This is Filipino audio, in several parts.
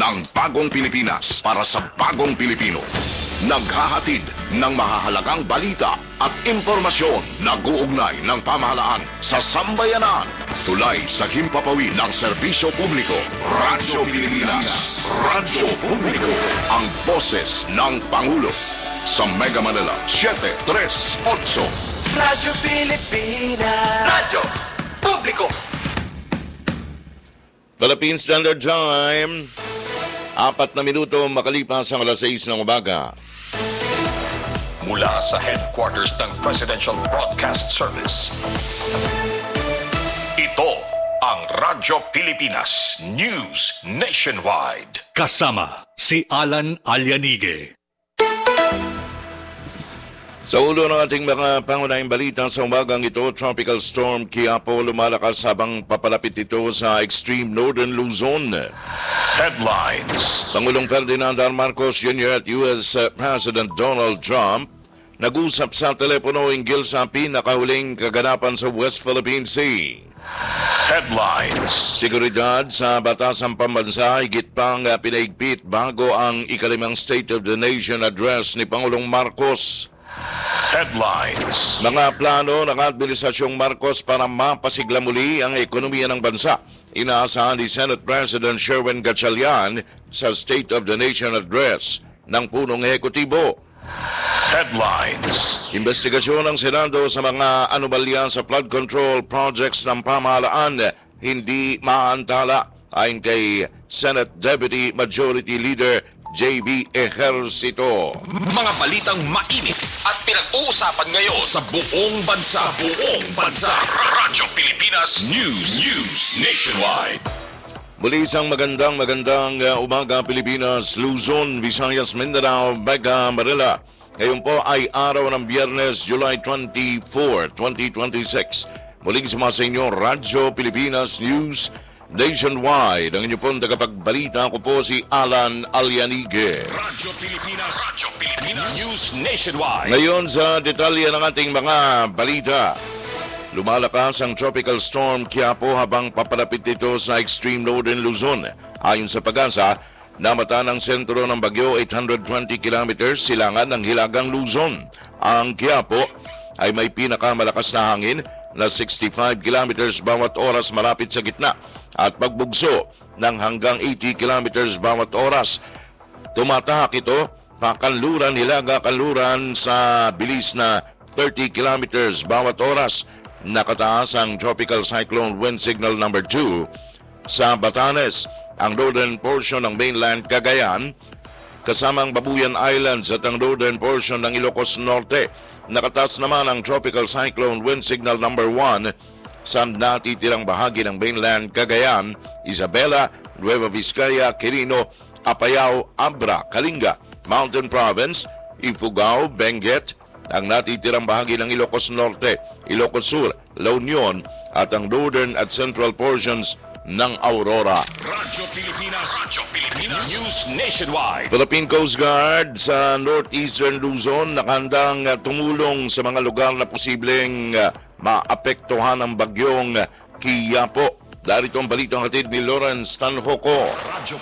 ng bagong Pilipinas para sa bagong Pilipino. Naghahatid ng mahahalagang balita at impormasyon na guugnay ng pamahalaan sa sambayanan. Tulay sa himpapawid ng serbisyo publiko. Radyo Pilipinas. Radyo Publiko. Ang boses ng Pangulo. Sa Mega Manila, 738. Radyo Pilipinas. Radyo Publiko. Philippine Standard Time, 4 na minuto makalipas ang alas 6 ng umaga. Mula sa headquarters ng Presidential Broadcast Service, ito ang Radyo Pilipinas News Nationwide. Kasama si Alan Alianige. Sa ulo ng ating mga pangunahing balita sa umagang ito, Tropical Storm Quiapo lumalakas habang papalapit ito sa extreme northern Luzon. Headlines. Pangulong Ferdinand R. Marcos Jr. at U.S. President Donald Trump nag-usap sa telepono hinggil sa pinakahuling kaganapan sa West Philippine Sea. Headlines. Seguridad sa batasang pambansa higit pang pinaigpit bago ang ikalimang State of the Nation address ni Pangulong Marcos. Headlines. Mga plano ng Administrasyong Marcos para mapasigla muli ang ekonomiya ng bansa. Inaasahan ni Senate President Sherwin Gatchalian sa State of the Nation Address ng punong ehekutibo. Headlines. Investigasyon ng Senado sa mga anomalya sa flood control projects ng pamahalaan hindi maantala ayon kay Senate Deputy Majority Leader J.B. Ejercito. Mga balitang mainit at pinag-uusapan ngayon sa buong bansa. Radyo Pilipinas News Nationwide. Muli isang magandang umaga Pilipinas, Luzon, Visayas, Mindanao, Mega Manila. Ngayon po ay araw ng Biyernes, July 24, 2026. Muling sumasa inyo, Radyo Pilipinas News Nationwide. Ang inyo pong tagapagbalita, ako po si Alan Alianige. Radyo Pilipinas News Nationwide. Ngayon sa detalye ng ating mga balita. Lumalakas ang Tropical Storm Quiapo habang papalapit ito sa extreme northern Luzon. Ayon sa Pag-asa, namata ng sentro ng bagyo 820 kilometers silangan ng Hilagang Luzon. Ang Quiapo ay may pinakamalakas na hangin na 65 kilometers bawat oras malapit sa gitna at pagbugso ng hanggang 80 kilometers bawat oras. Tumatahak ito pakanluran, Hilaga, kanluran sa bilis na 30 kilometers bawat oras. Nakataas ang Tropical Cyclone Wind Signal number 2 sa Batanes, ang northern portion ng mainland Cagayan, kasamang Babuyan Islands at ang northern portion ng Ilocos Norte. Nakataas naman ang Tropical Cyclone Wind Signal number 1 sa natitirang bahagi ng mainland Cagayan, Isabela, Nueva Vizcaya, Quirino, Apayao, Abra, Kalinga, Mountain Province, Ifugao, Benguet, ang natitirang bahagi ng Ilocos Norte, Ilocos Sur, La Union at ang northern at central portions ng Aurora. Radyo Pilipinas News Nationwide. Philippine Coast Guard sa northeastern Luzon nakahandang tumulong sa mga lugar na posibleng maapektuhan ng bagyong Quiapo. Darito ang balitang hatid ni Lawrence Tanhoco. Radyo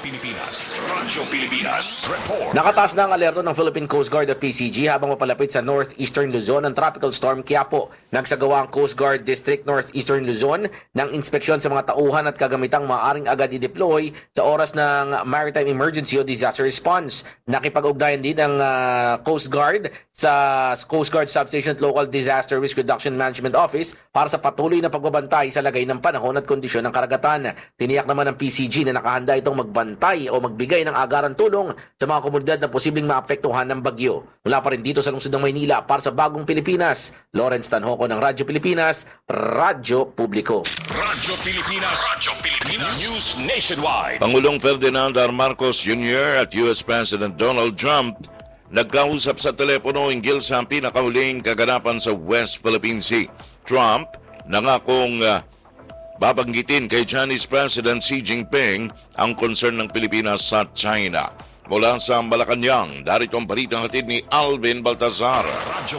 Pilipinas Report. Nakataas na ang alerto ng Philippine Coast Guard at PCG habang mapalapit sa northeastern Luzon ang Tropical Storm Quiapo. Nagsagawa ang Coast Guard District Northeastern Luzon ng inspeksyon sa mga tauhan at kagamitang maaaring agad i-deploy sa oras ng Maritime Emergency o Disaster Response. Nakipag-ugnayan din ng Coast Guard sa Coast Guard Substation at Local Disaster Risk Reduction Management Office para sa patuloy na pagbabantay sa lagay ng panahon at kondisyon ng karagatan. Tiniyak naman ng PCG na nakahanda itong magbantay o magbigay ng agarang tulong sa mga komunidad na posibleng maapektuhan ng bagyo. Mula pa rin dito sa lungsod ng Maynila para sa Bagong Pilipinas, Lawrence Tanhoco ng Radyo Pilipinas, Radyo Publiko. Radyo Pilipinas News Nationwide. Pangulong Ferdinand R. Marcos Jr. at U.S. President Donald Trump nagkausap sa telepono hinggil sa pinakahuling kaganapan sa West Philippine Sea. Trump nangakong babanggitin kay Chinese President Xi Jinping ang concern ng Pilipinas sa China. Mula sa Malacanang, darito ang balitang hatid ni Alvin Baltazar. Radyo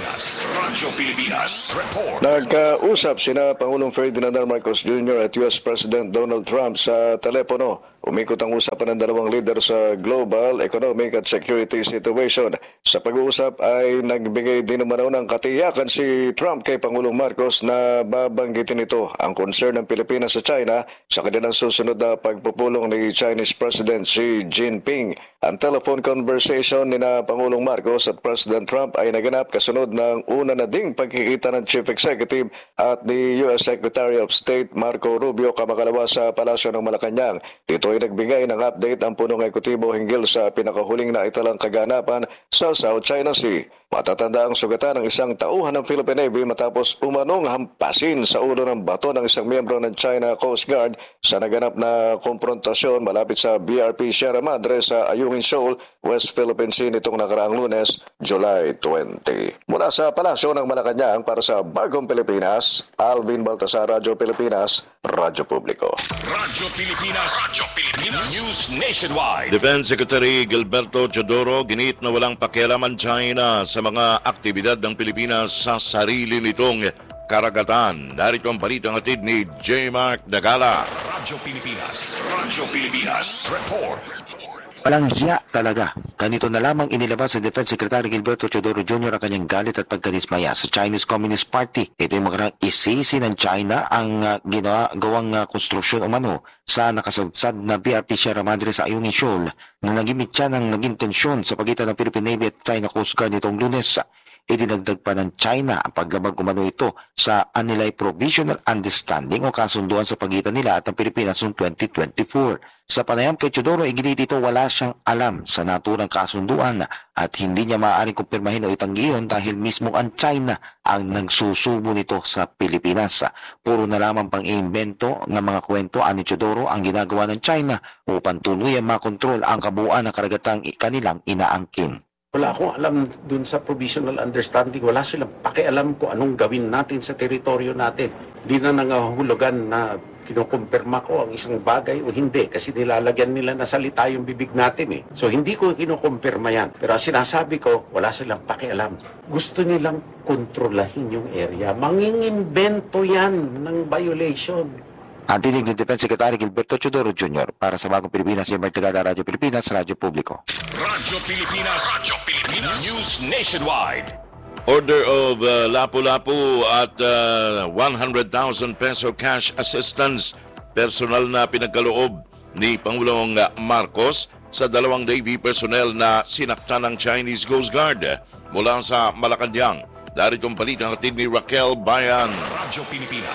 Pilipinas Report. Nagkausap sina Pangulong Ferdinand R. Marcos Jr. at U.S. President Donald Trump sa telepono Umikot ang usapan ng dalawang leader sa global, economic at security situation. Sa pag-uusap ay nagbigay din naman ng katiyakan si Trump kay Pangulong Marcos na babanggitin ito ang concern ng Pilipinas sa China sa kanilang susunod na pagpupulong ni Chinese President Xi Jinping. Ang telephone conversation ni na Pangulong Marcos at President Trump ay naganap kasunod ng una na ding pagkikita ng Chief Executive at ni U.S. Secretary of State Marco Rubio kamakalawa sa Palasyo ng Malacanang. Dito ay nagbigay ng update ang punong ekutibo hinggil sa pinakahuling na italang kaganapan sa South China Sea. Matatanda ang sugatan ng isang tauhan ng Philippine Navy matapos umanong hampasin sa ulo ng bato ng isang miyembro ng China Coast Guard sa naganap na konfrontasyon malapit sa BRP Sierra Madre sa Ayungin Shoal, West Philippine Sea nitong nakaraang Lunes, July 20. Mula sa Palasyo ng Malacanang para sa Bagong Pilipinas, Alvin Baltasar, Radyo Pilipinas, Radyo Publiko. Radyo Pilipinas News Nationwide. Defense Secretary Gilberto Teodoro ginit na walang pakialaman China sa mga aktibidad ng Pilipinas sa sarili nitong karagatan. Narito ang balitang hatid ni J. Mark Dagala. Radyo Pilipinas Report. Walang hiya talaga. Ganito na lamang inilabas sa Defense Secretary Gilberto Teodoro Jr. ang kanyang galit at pagkadismaya sa Chinese Communist Party. Ito yung magarang isisi ng China ang ginagawang konstruksyon umano sa nakasadsad na BRP Sierra Madre sa Ayungin Shoal na nagimit siya ng naging tensyon sa pagitan ng Philippine Navy at China Coast Guard nitong Lunes. Idinagdag pa ng China ang paglabag umano ito sa anilay provisional understanding o kasunduan sa pagitan nila at ng Pilipinas noong 2024. Sa panayam kay Teodoro, iginit ito wala siyang alam sa naturang kasunduan at hindi niya maaaring kumpirmahin o itanggi iyon dahil mismo ang China ang nagsusubo nito sa Pilipinas. Puro na lamang pang-iimbento ng mga kwento ani Teodoro ang ginagawa ng China upang tuluyan makontrol ang kabuuan ng karagatang kanilang inaangkin. Wala akong alam dun sa provisional understanding. Wala silang pakialam kung anong gawin natin sa teritoryo natin. Hindi na nangahulugan na kinukumpirma ko ang isang bagay o hindi kasi nilalagyan nila na salita yung bibig natin eh. So hindi ko kinukumpirma yan. Pero sinasabi ko, wala silang pakialam. Gusto nilang kontrolahin yung area. Mangingimbento yan ng violation. Ang tinig ng Defense Secretary Gilberto Teodoro Jr. para sa Bagong Pilipinas, J. Mark Dagala, Radyo Pilipinas, Radyo Publiko. Radyo Pilipinas News Nationwide. Order of Lapu-Lapu at 100,000 peso cash assistance. Personal na pinagkaloob ni Pangulong Marcos sa dalawang Navy personnel na sinaktan ng Chinese Coast Guard mula sa Malacanang. Darito ang balitang hatid ni Raquel Bayan. Radyo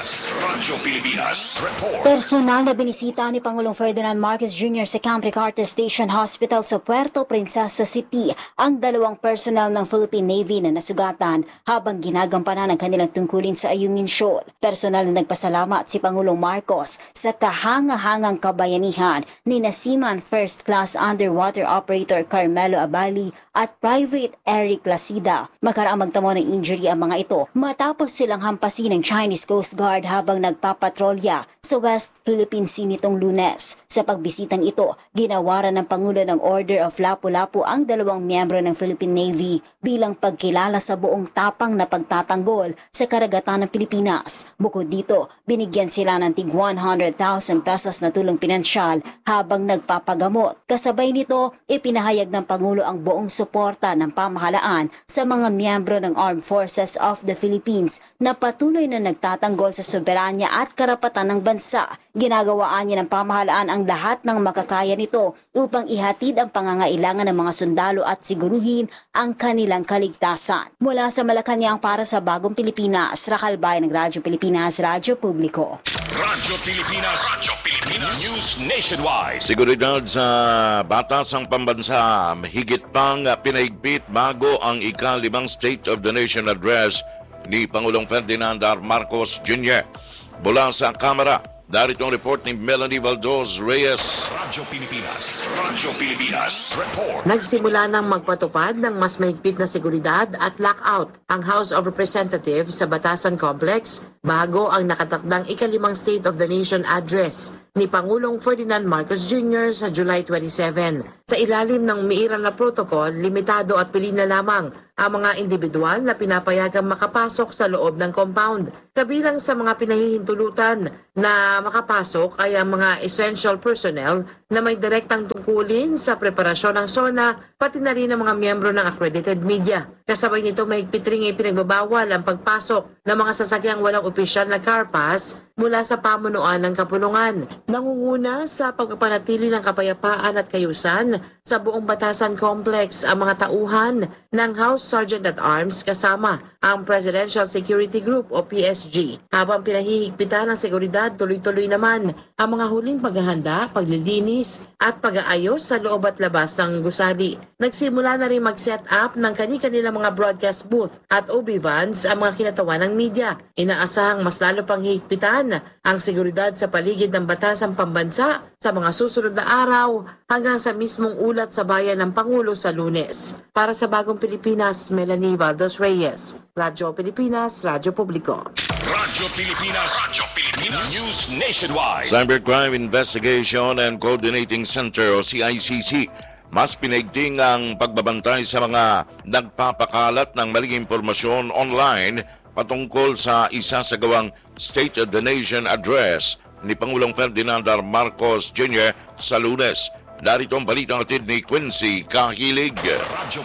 Pilipinas Report. Personal na binisita ni Pangulong Ferdinand Marcos Jr. sa Camp Ricarte Station Hospital sa Puerto Princesa City ang dalawang personal ng Philippine Navy na nasugatan habang ginagampanan ang kanilang tungkulin sa Ayungin Shoal. Personal na nagpasalamat si Pangulong Marcos sa kahanga-hangang kabayanihan ni Seaman First Class Underwater Operator Carmelo Abali at Private Eric Placida. Makaraang magtamo ng injury ang mga ito matapos silang hampasin ng Chinese Coast Guard habang nagpapatrolya sa West Philippine Sea nitong Lunes. Sa pagbisitang ito, ginawaran ng Pangulo ng Order of Lapu-Lapu ang dalawang miyembro ng Philippine Navy bilang pagkilala sa buong tapang na pagtatanggol sa karagatan ng Pilipinas. Bukod dito, binigyan sila ng tig 100,000 pesos na tulong pinansyal habang nagpapagamot. Kasabay nito, ipinahayag ng Pangulo ang buong suporta ng pamahalaan sa mga miyembro ng Armed Forces of the Philippines na patuloy na nagtatanggol sa soberanya at karapatan ng bansa. Ginagawaan niya ng pamahalaan ang lahat ng makakaya nito upang ihatid ang pangangailangan ng mga sundalo at siguruhin ang kanilang kaligtasan. Mula sa Malacanang para sa Bagong Pilipinas, Raquel Bayan ng Radyo Pilipinas, Radyo Publiko. Radyo Pilipinas News Nationwide. Seguridad sa batasang pambansa, higit pang pinahigpit bago ang ika-5 State of the Nation Address ni Pangulong Ferdinand R. Marcos Jr. Mula sa Kamara, darito ang report ni Melanie Valdos Reyes. Radyo Pilipinas Report. Nagsimula ng magpatupad ng mas mahigpit na seguridad at lockout ang House of Representatives sa Batasan Complex bago ang nakatakdang ika-5 State of the Nation Address ni Pangulong Ferdinand Marcos Jr. sa July 27. Sa ilalim ng umiiral na protocol, limitado at pili na lamang ang mga individual na pinapayagang makapasok sa loob ng compound. Kabilang sa mga pinahihintulutan na makapasok ay ang mga essential personnel na may direktang tungkulin sa preparasyon ng SONA, pati na rin ang mga miyembro ng accredited media. Kasabay nito mahigpit ring ipinagbabawal ang pagpasok ng mga sasakyang walang opisyal na car pass mula sa pamunuan ng kapulungan. Nangunguna sa pagpapanatili ng kapayapaan at kayusan sa buong Batasan Complex ang mga tauhan ng House Sergeant at Arms kasama ang Presidential Security Group o PSG. Habang pinahihigpitan ng seguridad, tuloy-tuloy naman ang mga huling paghahanda, paglilinis at pag-aayos sa loob at labas ng gusali. Nagsimula na rin mag-set up ng kani-kanilang mga broadcast booth at OB vans ang mga kinatawan ng media. Inaasahang mas lalo pang hihigpitan ang seguridad sa paligid ng Batasang Pambansa sa mga susunod na araw hanggang sa mismong ulat sa bayan ng Pangulo sa Lunes. Para sa Bagong Pilipinas, Melanie Valdos Reyes, Radyo Pilipinas, Radyo Publiko. Radyo Pilipinas News Nationwide. Cybercrime Investigation and Coordinating Center o CICC mas pinaigting ang pagbabantay sa mga nagpapakalat ng maling impormasyon online patungkol sa isasagawang State of the Nation address ni Pangulong Ferdinand R. Marcos Jr. sa Lunes. Narito ang balitang atid ni Quincy Kahilig. Radyo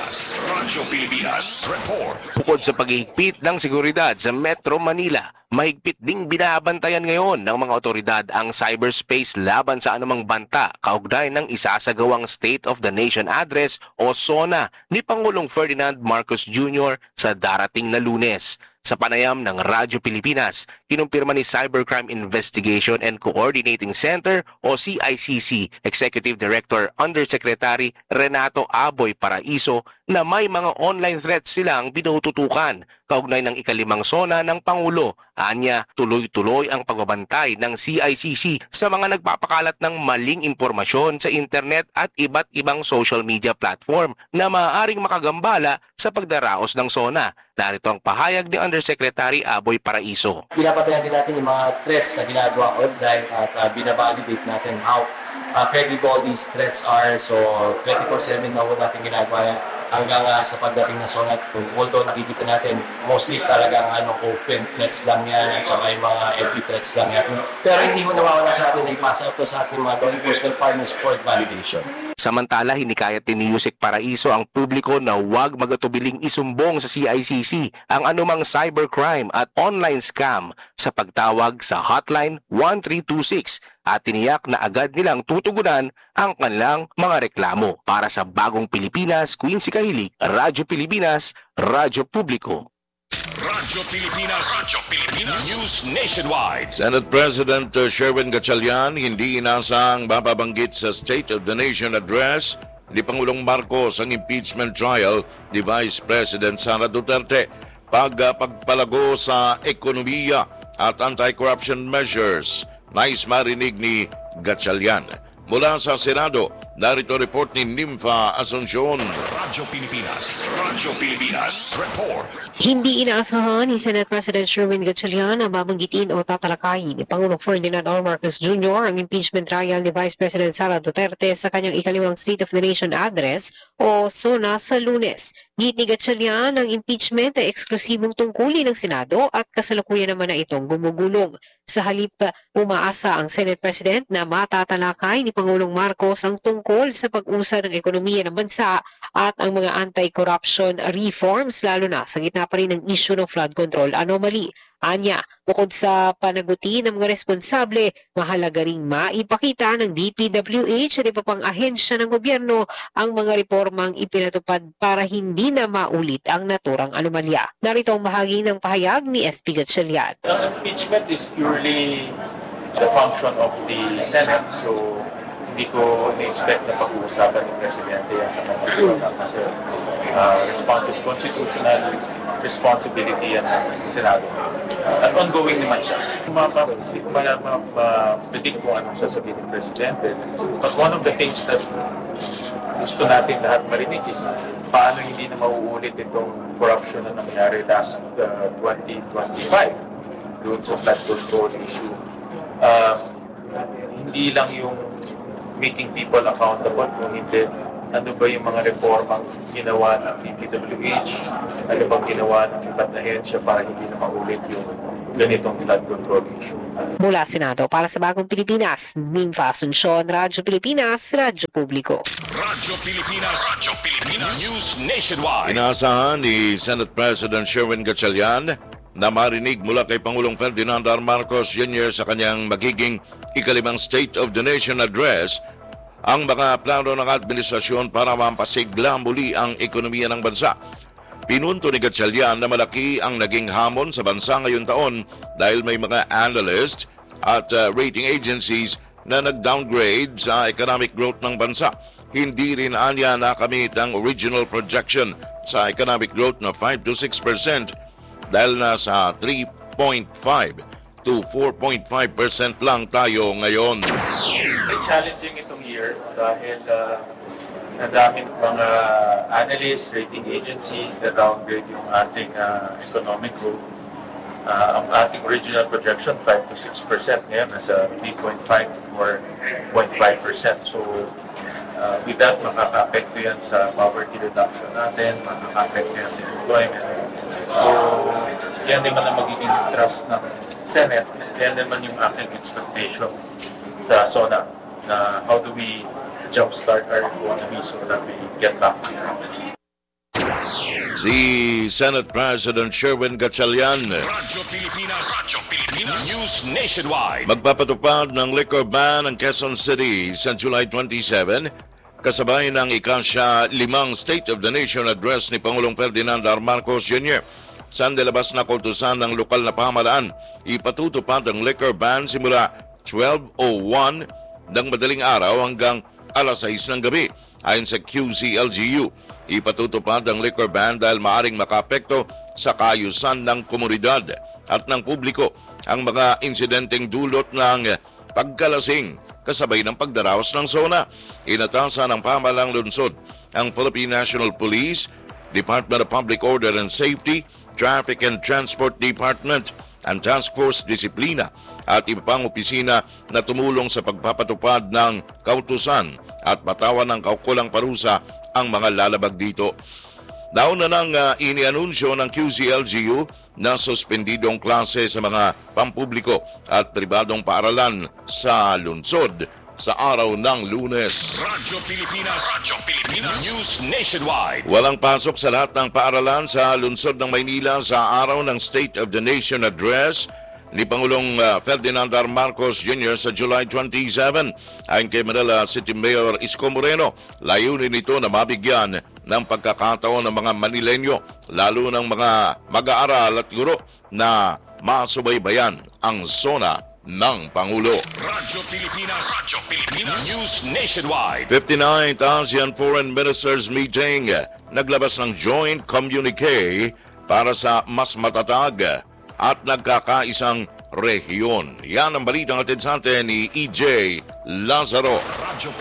Pilipinas Report. Bukod sa paghihigpit ng seguridad sa Metro Manila, mahigpit ding binabantayan ngayon ng mga otoridad ang cyberspace laban sa anumang banta kaugnay ng isasagawang State of the Nation Address o SONA ni Pangulong Ferdinand Marcos Jr. sa darating na Lunes. Sa panayam ng Radyo Pilipinas, kinumpirma ni Cybercrime Investigation and Coordinating Center o CICC Executive Director Undersecretary Renato Aboy Paraiso na may mga online threats silang binututukan kaugnay ng ikalimang SONA ng Pangulo. Anya, tuloy-tuloy ang pagbabantay ng CICC sa mga nagpapakalat ng maling impormasyon sa internet at iba't ibang social media platform na maaaring makagambala sa pagdaraos ng SONA. Narito ang pahayag ni Undersecretary Aboy Paraiso. Pinapatayan din natin yung mga threats na ginagawa online at binabalidate natin how credible these threats are. So 24/7 na po natin ginagawa yan hanggang sa pagdating na SONA. Although nakikita natin mostly talagang open threats lang yan at saka yung mga FB threats lang yan. Pero hindi ko nawawala sa atin na ipasa ito sa ating mga law enforcement partners for validation. Samantala, hinikayat din ni Yusek Paraiso ang publiko na huwag magatubiling isumbong sa CICC ang anumang cybercrime at online scam sa pagtawag sa hotline 1326 at tiniyak na agad nilang tutugunan ang kanilang mga reklamo. Para sa Bagong Pilipinas, Quincy Kahilig, Radyo Pilipinas, Radyo Publiko. Radyo Pilipinas News Nationwide. Senate President Sherwin Gatchalian hindi inasang mababanggit sa State of the Nation address ni Pangulong Marcos ang impeachment trial ni Vice President Sara Duterte, pagpalago sa ekonomiya at anti-corruption measures. Nais marinig ni Gatchalian. Mula sa Senado, narito report ni Nympha Asuncion. Radyo Pilipinas Report. Hindi inaasahan ni Senate President Sherwin Gatchalian na babanggitin o tatalakayin ni Pangulong Ferdinand R. Marcos Jr. ang impeachment trial ni Vice President Sara Duterte sa kanyang ikalimang State of the Nation Address o SONA sa Lunes. Git ni Gatchalian ang impeachment ay eksklusibong tungkulin ng Senado at kasalukuyan naman na itong gumugulong. Sa halip, umaasa ang Senate President na matatalakay ni Pangulong Marcos ang tungkol sa pag-usad ng ekonomiya ng bansa at ang mga anti-corruption reforms lalo na sa gitna pa rin ng issue ng flood control anomaly. Anya, bukod sa panagutin ng mga responsable, mahalaga ring maipakita ng DPWH at iba pang ahensya ng gobyerno ang mga reformang ipinatupad para hindi na maulit ang naturang anomalya. Narito ang bahagi ng pahayag ni SP Gatchalian. Ang impeachment is purely the function of the Senate. So, hindi ko na-expect na pag-uusapan ng Presidente yan sa mga SONA kasi responsive constitutional responsibility yan ng Senado. At ongoing naman siya. Hindi ko ma-predict kung anong sasabihin ng Presidente. But one of the things that gusto natin lahat marinig is paano hindi na mauulit itong corruption na nangyari last 2025 doon sa flood control issue. Hindi lang yung making people accountable kung hindi ano ba yung mga reformang ginawa ng DPWH, ano bang ginawa ng iba't ahensya para hindi na maulit yung ganitong flood control issue. Mula Senado para sa Bagong Pilipinas, Ninfa Asuncion, Radyo Pilipinas, Radyo Publiko. Radyo Pilipinas News Nationwide. Inaasahan ni Senate President Sherwin Gatchalian na marinig mula kay Pangulong Ferdinand R. Marcos Jr. sa kanyang magiging ikalimang State of the Nation Address ang mga plano ng administrasyon para mampasigla muli ang ekonomiya ng bansa. Pinunto ni Gatchalian na malaki ang naging hamon sa bansa ngayon taon dahil may mga analyst at rating agencies na nag-downgrade sa economic growth ng bansa. Hindi rin anya nakamit ang original projection sa economic growth na 5 to 6% dahil nasa 3.5 to 4.5% lang tayo ngayon. Ay challenging itong year dahil nadaming mga analysts, rating agencies na downgrade yung ating economic growth. Ang ating original projection, 5 to 6%. Ngayon, nasa 3.5 to 4.5%. So, with that, makaka-apekto yan sa poverty reduction natin, makaka-apekto yan sa employment. So, yan naman ang magiging thrust ng Senate. Yan naman yung aking expectation sa SONA na how do we jumpstart our economy so that we get back to normality. Si Senate President Sherwin Gatchalian Radyo Pilipinas News Nationwide. magpapatupad ng liquor ban ng Quezon City sa July 27 kasabay ng ika-5 State of the Nation Address ni Pangulong Ferdinand R. Marcos Jr. Sa nilabas na kautusan ng lokal na pamahalaan, ipatutupad ang liquor ban simula 12:01 ng madaling araw hanggang alas 6 ng gabi. Ayon sa QCLGU, ipatutupad ang liquor ban dahil maaring makaapekto sa kaayusan ng komunidad at ng publiko ang mga insidenteng dulot ng pagkalasing kasabay ng pagdaraos ng SONA. Inatasan ng pamahalaang lungsod ang Philippine National Police, Department of Public Order and Safety, Traffic and Transport Department, ang Task Force Disiplina at iba pang opisina na tumulong sa pagpapatupad ng kautusan at patawan ng kaukulang parusa ang mga lalabag dito. Daon na nang inianunsyo ng QCLGU na suspendidong klase sa mga pampubliko at pribadong paaralan sa lungsod sa araw ng Lunes. Radyo Pilipinas News Nationwide. Walang pasok sa lahat ng paaralan sa lungsod ng Maynila sa araw ng State of the Nation Address ni Pangulong Ferdinand R. Marcos Jr. sa July 27. Ayon kay Manila City Mayor Isko Moreno, layunin nito na mabigyan ng pagkakataon ng mga Manileño, lalo ng mga mag-aaral at guro na masubaybayan ang SONA ng Pangulo. Radyo Pilipinas News Nationwide. 59th ASEAN Foreign Ministers Meeting naglabas ng joint communique para sa mas matatag at nagkakaisang rehiyon. Yan ang balitang atid sa atin ni EJ Lazaro. Radyo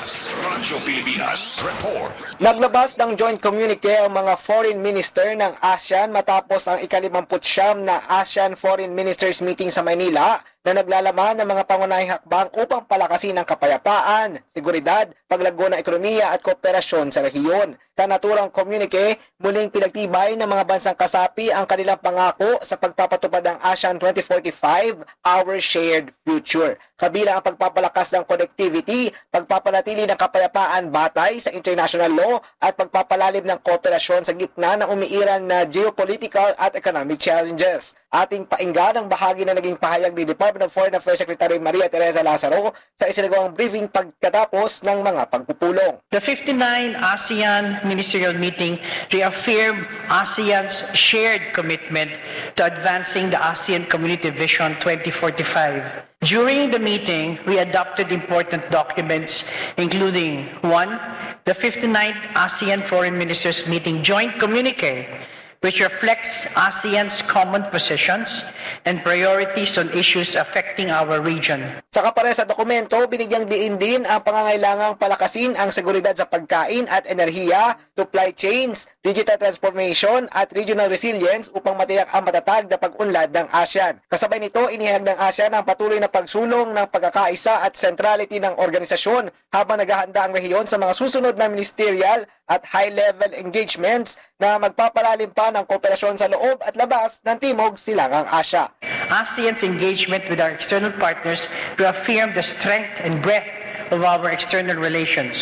Pilipinas Report. Naglabas ng joint communique ang mga foreign minister ng ASEAN matapos ang ika-59 na ASEAN Foreign Ministers Meeting sa Maynila na naglalaman ng mga pangunahing hakbang upang palakasin ang kapayapaan, seguridad, paglago ng ekonomiya at kooperasyon sa rehiyon. Sa naturang communique, muling pinagtibay ng mga bansang kasapi ang kanilang pangako sa pagpapatupad ng ASEAN 2045, Our Shared Future. Kabilang ang pagpapalakas ng connectivity, pagpapanatili ng kapayapaan batay sa international law at pagpapalalim ng kooperasyon sa gitna ng umiiral na geopolitical at economic challenges. Ating painggan ang bahagi na naging pahayag ni Department of Foreign Affairs Secretary Maria Teresa Lazaro sa isinagawang briefing pagkatapos ng mga pagpupulong. The 59 ASEAN Ministerial Meeting reaffirmed ASEAN's shared commitment to advancing the ASEAN Community Vision 2045. During the meeting, we adopted important documents including 1. The 59th ASEAN Foreign Ministers Meeting Joint Communique which reflects ASEAN's common positions and priorities on issues affecting our region. Sa kapare sa dokumento, binigyang diin din ang pangangailangang palakasin ang seguridad sa pagkain at enerhiya, supply chains, digital transformation at regional resilience upang matiyak ang matatag na pag-unlad ng ASEAN. Kasabay nito, inihayag ng ASEAN ang patuloy na pagsulong ng pagkakaisa at centrality ng organisasyon habang naghahanda ang rehiyon sa mga susunod na ministerial at high-level engagements na magpapalalim pa ng kooperasyon sa loob at labas ng Timog Silangang Asya. ASEAN's engagement with our external partners reaffirm the strength and breadth of our external relations.